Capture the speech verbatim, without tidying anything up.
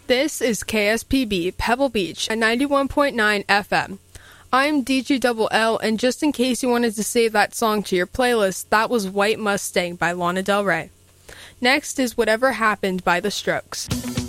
This is K S P B Pebble Beach at ninety-one point nine F M. I'm D J Double L, and just in case you wanted to save that song to your playlist, that was White Mustang by Lana Del Rey. Next is Whatever Happened by The Strokes.